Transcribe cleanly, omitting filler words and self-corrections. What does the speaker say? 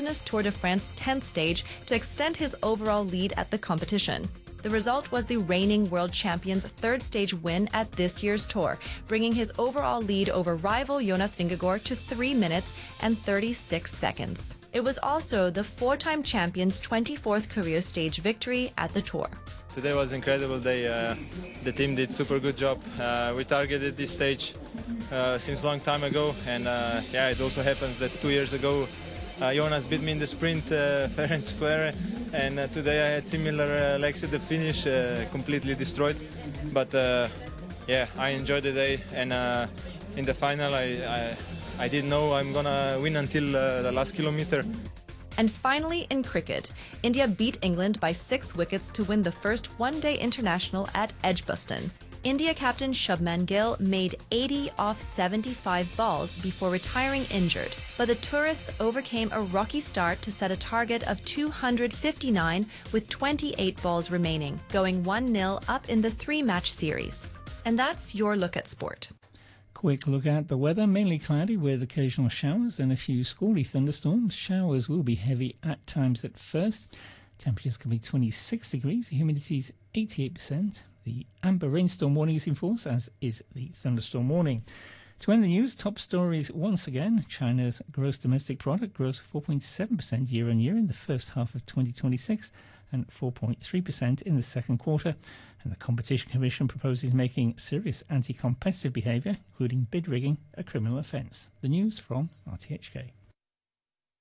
Jonas Tour de France 10th stage to extend his overall lead at the competition. The result was the reigning world champion's third stage win at this year's tour, bringing his overall lead over rival Jonas Vingegaard to 3 minutes and 36 seconds. It was also the four-time champion's 24th career stage victory at the tour. Today was an incredible day. The team did super good job. We targeted this stage since a long time ago, and it also happens that 2 years ago Jonas beat me in the sprint fair and square, and today I had similar legs at the finish, completely destroyed. But I enjoyed the day, and in the final I didn't know I'm gonna win until the last kilometer. And finally, in cricket, India beat England by 6 wickets to win the first one-day international at Edgbaston. India captain Shubman Gill made 80 off 75 balls before retiring injured, but the tourists overcame a rocky start to set a target of 259 with 28 balls remaining, going 1-0 up in the 3-match series. And that's your look at sport. Quick look at the weather, mainly cloudy with occasional showers and a few squally thunderstorms. Showers will be heavy at times at first. Temperatures can be 26 degrees, humidity is 88%. The amber rainstorm warning is in force, as is the thunderstorm warning. To end the news, top stories once again. China's gross domestic product grows 4.7% year-on-year in the first half of 2026 and 4.3% in the second quarter. And the Competition Commission proposes making serious anti-competitive behaviour, including bid rigging, a criminal offence. The news from RTHK.